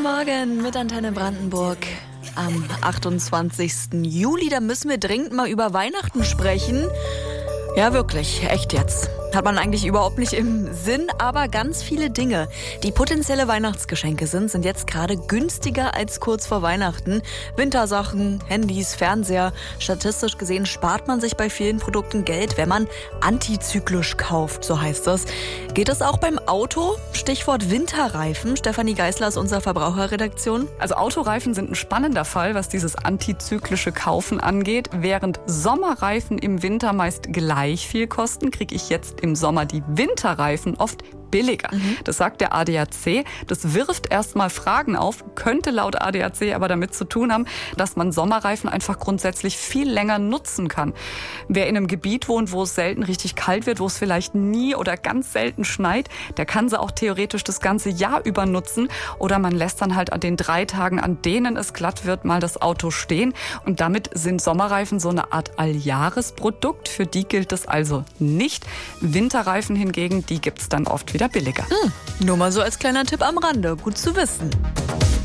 Guten Morgen mit Antenne Brandenburg. Am 28. Juli, da müssen wir dringend mal über Weihnachten sprechen. Ja, wirklich, echt jetzt. Hat man eigentlich überhaupt nicht im Sinn, aber ganz viele Dinge, die potenzielle Weihnachtsgeschenke sind jetzt gerade günstiger als kurz vor Weihnachten. Wintersachen, Handys, Fernseher. Statistisch gesehen spart man sich bei vielen Produkten Geld, wenn man antizyklisch kauft, so heißt das. Geht das auch beim Auto? Stichwort Winterreifen. Stefanie Geisler aus unserer Verbraucherredaktion. Also Autoreifen sind ein spannender Fall, was dieses antizyklische Kaufen angeht. Während Sommerreifen im Winter meist gleich viel kosten, kriege ich jetzt im Sommer die Winterreifen oft billiger. Das sagt der ADAC. Das wirft erstmal Fragen auf, könnte laut ADAC aber damit zu tun haben, dass man Sommerreifen einfach grundsätzlich viel länger nutzen kann. Wer in einem Gebiet wohnt, wo es selten richtig kalt wird, wo es vielleicht nie oder ganz selten schneit, der kann sie auch theoretisch das ganze Jahr über nutzen. Oder man lässt dann halt an den 3 Tagen, an denen es glatt wird, mal das Auto stehen. Und damit sind Sommerreifen so eine Art Alljahresprodukt. Für die gilt es also nicht. Winterreifen hingegen, die gibt es dann oft wieder billiger. Nur mal so als kleiner Tipp am Rande. Gut zu wissen.